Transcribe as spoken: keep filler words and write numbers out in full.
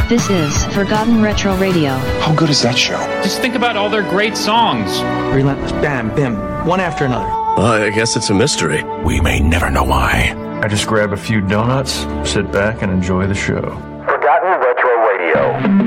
This is Forgotten Retro Radio. How good is that show? Just think about all their great songs. Relentless, bam, bam, one after another. Well, I guess it's a mystery. We may never know why. I just grab a few donuts, sit back, and enjoy the show. Forgotten Retro Radio.